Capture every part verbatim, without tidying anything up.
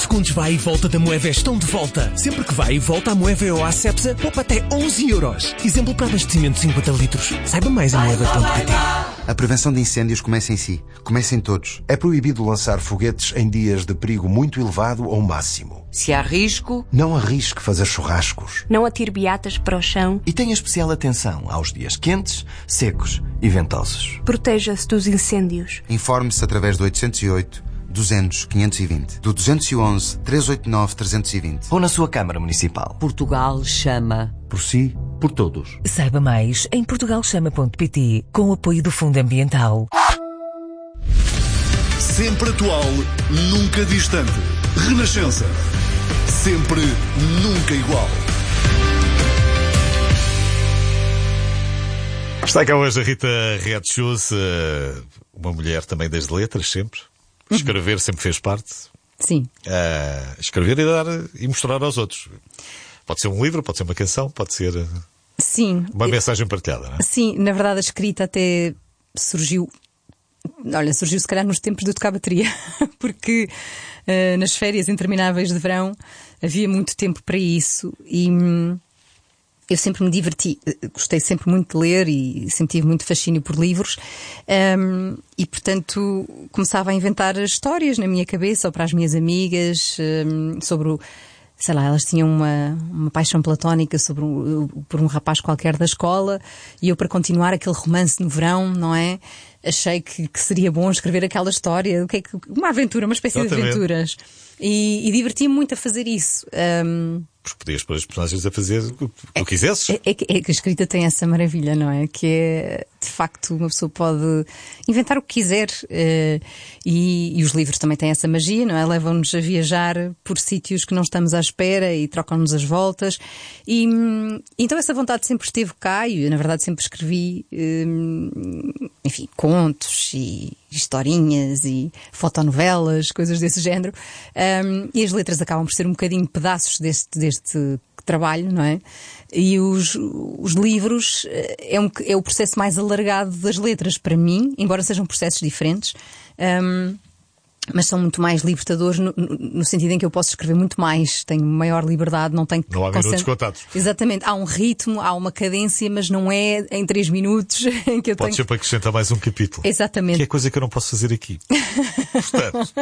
descontos vai e volta da Moeva estão de volta. Sempre que vai e volta, a Moeva ou a Cepsa poupa até onze euros. Exemplo para abastecimento de cinquenta litros. Saiba mais em moeva ponto pt. A prevenção de incêndios começa em si. Começa em todos. É proibido lançar foguetes em dias de perigo muito elevado ou máximo. Se há risco, não arrisque fazer churrascos. Não atire beatas para o chão. E tenha especial atenção aos dias quentes, secos e ventosos. Proteja-se dos incêndios. Informe-se através do oitocentos e oito, duzentos, quinhentos e vinte, do duzentos e onze, trezentos e oitenta e nove, trezentos e vinte. Ou na sua Câmara Municipal. Portugal chama. Por si, por todos. Saiba mais em portugal chama ponto pt, com o apoio do Fundo Ambiental. Sempre atual, nunca distante. Renascença. Sempre, nunca igual. Está cá hoje a Rita Red Shoes, uma mulher também das letras, sempre. Escrever sempre fez parte. Sim. Uh, escrever e dar e mostrar aos outros. Pode ser um livro, pode ser uma canção, pode ser Sim. uma mensagem partilhada, não é? Sim, na verdade a escrita até surgiu... Olha, surgiu se calhar nos tempos de eu tocar bateria. Porque uh, nas férias intermináveis de verão havia muito tempo para isso e... Hum, eu sempre me diverti, gostei sempre muito de ler e sempre tive muito fascínio por livros, um, e portanto começava a inventar histórias na minha cabeça ou para as minhas amigas, um, sobre o, sei lá, elas tinham uma, uma paixão platónica sobre um, por um rapaz qualquer da escola e eu, para continuar aquele romance no verão, não é? Achei que, que seria bom escrever aquela história, o que é que, uma aventura, uma espécie Exatamente. de aventuras. E, e divertia-me muito a fazer isso. Um, Porque podias pôr os personagens a fazer o que é, quisesses. É, é, é que a escrita tem essa maravilha, não é? Que é, de facto, uma pessoa pode inventar o que quiser. Uh, e, e os livros também têm essa magia, não é? Levam-nos a viajar por sítios que não estamos à espera e trocam-nos as voltas. E então essa vontade sempre esteve cá e eu, na verdade, sempre escrevi, um, enfim, contos e historinhas e fotonovelas, coisas desse género. Um, e as letras acabam por ser um bocadinho pedaços deste, deste trabalho, não é? E os, os livros é, um, é o processo mais alargado das letras para mim, embora sejam processos diferentes. Um, mas são muito mais libertadores no, no, no sentido em que eu posso escrever muito mais, tenho maior liberdade, não tenho que... Não há minutos concentrar... contados. Exatamente, há um ritmo, há uma cadência, mas não é em três minutos em que eu Pode tenho... ser para acrescentar mais um capítulo. Exatamente. Que é coisa que eu não posso fazer aqui. Portanto,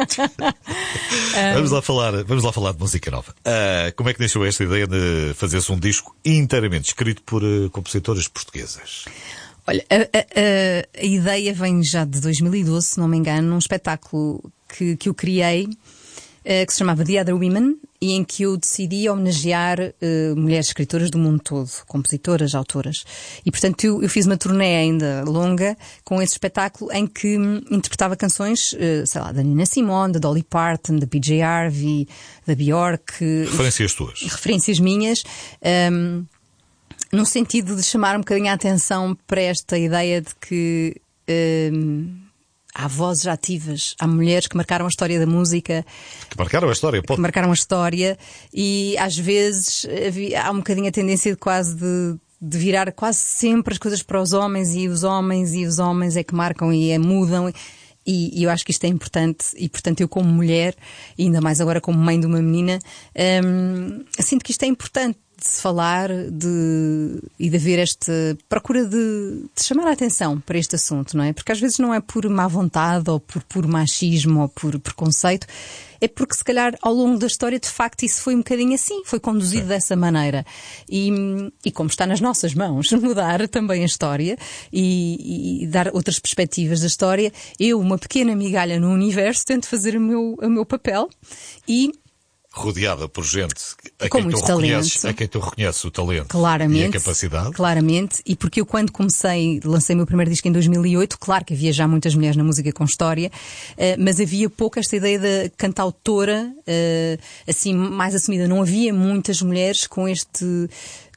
vamos lá falar, vamos lá falar de música nova. Uh, como é que nasceu esta ideia de fazer-se um disco inteiramente escrito por uh, compositoras portuguesas? Olha, a, a, a, a ideia vem já de dois mil e doze, se não me engano, num espetáculo que, que eu criei, uh, que se chamava The Other Women, e em que eu decidi homenagear uh, mulheres escritoras do mundo todo, compositoras, autoras. E, portanto, eu, eu fiz uma turnê ainda longa com esse espetáculo em que hum, interpretava canções, uh, sei lá, da Nina Simone, da Dolly Parton, da P J Harvey, da Bjork. Referências tuas. Referências minhas. Um, no sentido de chamar um bocadinho a atenção para esta ideia de que hum, há vozes ativas, há mulheres que marcaram a história da música. Que marcaram a história, pode. Que marcaram a história e às vezes havia, há um bocadinho a tendência de quase de, de virar quase sempre as coisas para os homens e os homens e os homens é que marcam e é, mudam. E, e eu acho que isto é importante e, portanto, eu como mulher, e ainda mais agora como mãe de uma menina, hum, sinto que isto é importante de se falar de, e de haver esta procura de, de chamar a atenção para este assunto, não é? Porque às vezes não é por má vontade ou por, por machismo ou por preconceito, é porque se calhar ao longo da história de facto isso foi um bocadinho assim, foi conduzido Sim. dessa maneira. E, e como está nas nossas mãos mudar também a história e, e dar outras perspectivas da história, eu, uma pequena migalha no universo, tento fazer o meu, o meu papel e... rodeada por gente a com quem, tu reconheces, a quem tu reconheces o talento claramente, e a capacidade. Claramente, e porque eu quando comecei, lancei o meu primeiro disco em dois mil e oito, claro que havia já muitas mulheres na música com história, uh, mas havia pouco esta ideia da cantautora, uh, assim, mais assumida. Não havia muitas mulheres com este...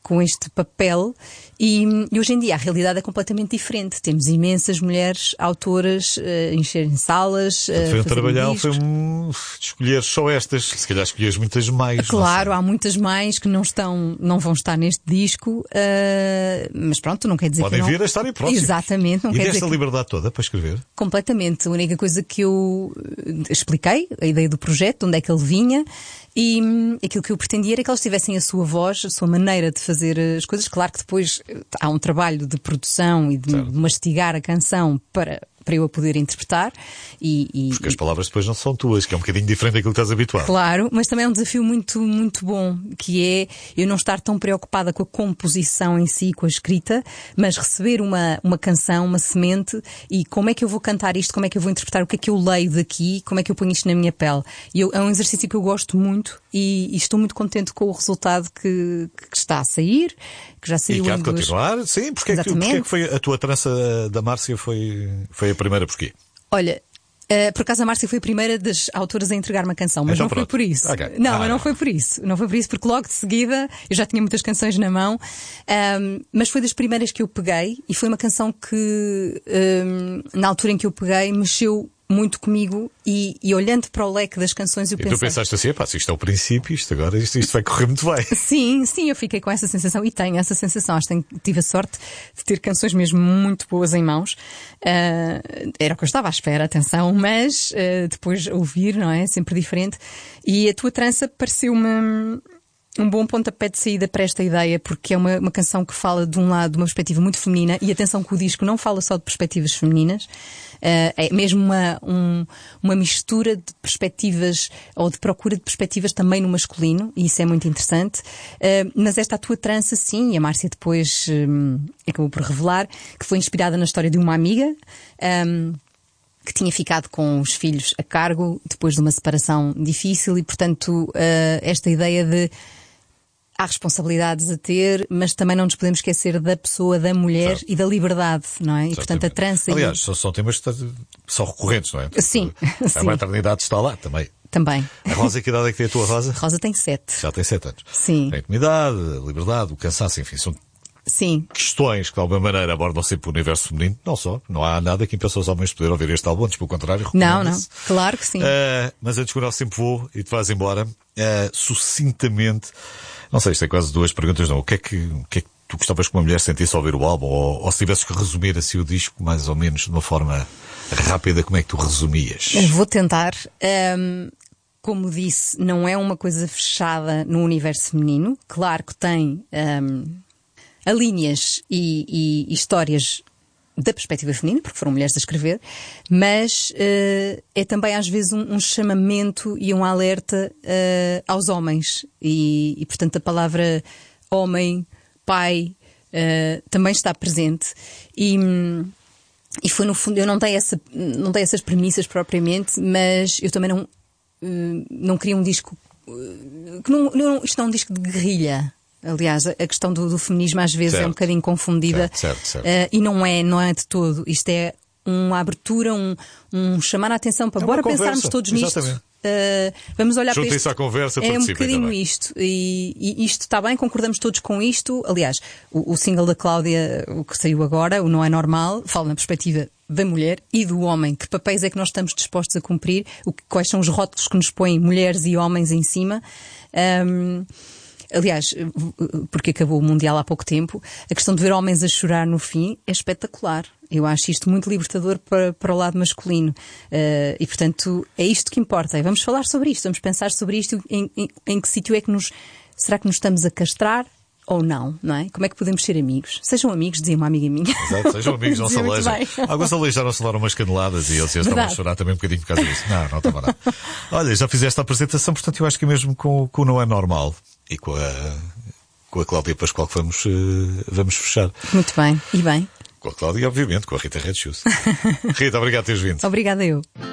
com este papel e, e hoje em dia a realidade é completamente diferente. Temos imensas mulheres autoras a encherem salas. Portanto, foi um trabalhar, discos. foi um... escolher só estas, se calhar escolheres muitas mais. Claro, há muitas mais que não estão, não vão estar neste disco, uh, mas pronto, não quer dizer Podem que não... vir a estarem próximos. Exatamente, não e quer desta dizer que... liberdade toda para escrever? Completamente. A única coisa que eu expliquei, a ideia do projeto, onde é que ele vinha, e hum, aquilo que eu pretendia era que eles tivessem a sua voz, a sua maneira de fazer as coisas. Claro que depois há um trabalho de produção e de certo. mastigar a canção para, para eu a poder interpretar. E, e, Porque as palavras depois não são tuas, que é um bocadinho diferente daquilo que estás habituado. Claro, mas também é um desafio muito, muito bom, que é eu não estar tão preocupada com a composição em si, com a escrita, mas receber uma, uma canção, uma semente, e como é que eu vou cantar isto, como é que eu vou interpretar, o que é que eu leio daqui, como é que eu ponho isto na minha pele. E eu, é um exercício que eu gosto muito e, e estou muito contente com o resultado que, que está a sair, que já saiu. E que há em de duas... continuar? Sim, porque é, que, porque é que foi a tua trança da Márcia foi, foi a primeira porquê? Olha, Uh, por acaso a Márcia foi a primeira das autoras a entregar uma canção, mas então, não pronto. foi por isso. Okay. Não, ah, mas não, não foi por isso. Não foi por isso, porque logo de seguida eu já tinha muitas canções na mão, um, mas foi das primeiras que eu peguei e foi uma canção que, um, na altura em que eu peguei, mexeu muito comigo e, e olhando para o leque das canções eu e pensei... tu pensaste assim, pá, se isto é o princípio, isto agora, isto, isto vai correr muito bem. Sim, sim, eu fiquei com essa sensação e tenho essa sensação. Acho que tenho, tive a sorte de ter canções mesmo muito boas em mãos. Uh, era o que eu estava à espera, atenção, mas uh, depois ouvir, não é? Sempre diferente. E a tua trança pareceu-me um bom pontapé de saída para esta ideia, porque é uma, uma canção que fala de um lado de uma perspectiva muito feminina, e atenção que o disco não fala só de perspectivas femininas, uh, é mesmo uma, um, uma mistura de perspectivas, ou de procura de perspectivas também no masculino, e isso é muito interessante. Uh, mas esta a tua trança, sim, e a Márcia depois um, acabou por revelar que foi inspirada na história de uma amiga, um, que tinha ficado com os filhos a cargo depois de uma separação difícil, e portanto uh, esta ideia de há responsabilidades a ter, mas também não nos podemos esquecer da pessoa, da mulher, certo, e da liberdade, não é? E portanto a trança... Aliás, e... são, são temas que são recorrentes, não é? Sim. A sim. maternidade está lá também. Também. A Rosa, que idade é que tem a tua Rosa? A Rosa tem sete. Já tem sete anos. Sim. Tem intimidade, a liberdade, o cansaço, enfim, são Sim. questões que de alguma maneira abordam sempre o universo feminino. Não só, não há nada que impeça os homens de poder ouvir este álbum, antes pelo contrário, não, não, claro que sim. Uh, mas antes que eu sempre vou e te vais embora, uh, sucintamente, não sei, isto é quase duas perguntas, não. O que é que, o que, é que tu gostavas que uma mulher sentisse ao ouvir o álbum? Ou, ou se tivesses que resumir assim o disco, mais ou menos de uma forma rápida, como é que tu resumias? Vou tentar. Um, como disse, não é uma coisa fechada no universo feminino. Claro que tem um, a linhas e, e, e histórias da perspectiva feminina, porque foram mulheres a escrever, mas uh, é também às vezes um, um chamamento e um alerta uh, aos homens. E, e portanto a palavra homem, pai, uh, também está presente. E, e foi no fundo, eu não dei, essa, não dei essas premissas propriamente, mas eu também não, uh, não queria um disco... Uh, que não, não, isto não é um disco de guerrilha. Aliás, a questão do, do feminismo às vezes certo. é um bocadinho confundida. Certo, certo, certo. Uh, e não é, não é de todo. Isto é uma abertura, um, um chamar a atenção para é bora conversa. pensarmos todos Exatamente. nisto. Uh, vamos olhar para isto. À conversa, é um bocadinho também. isto. E, e isto está bem, concordamos todos com isto. Aliás, o, o single da Cláudia, o que saiu agora, o Não É Normal, fala na perspectiva da mulher e do homem. Que papéis é que nós estamos dispostos a cumprir? O, quais são os rótulos que nos põem mulheres e homens em cima? Um, Aliás, porque acabou o Mundial há pouco tempo, a questão de ver homens a chorar no fim é espetacular. Eu acho isto muito libertador para, para o lado masculino. Uh, e, portanto, é isto que importa. E vamos falar sobre isto, vamos pensar sobre isto, em, em, em que sítio é que nos... Será que nos estamos a castrar ou não, não é? Como é que podemos ser amigos? Sejam amigos, dizia uma amiga minha. Exato, sejam amigos, não se alejam. Alguns aleijaram-se, levaram umas caneladas e eles já estavam a chorar também um bocadinho por causa disso. Não, não estava nada. Olha, já fizeste a apresentação, portanto eu acho que mesmo com, com o Não É Normal e com a, com a Cláudia Pascoal que vamos, uh, vamos fechar. Muito bem, e bem. Com a Cláudia, obviamente, com a Rita Red Shoes. Rita, obrigado por teres vindo. Obrigada eu.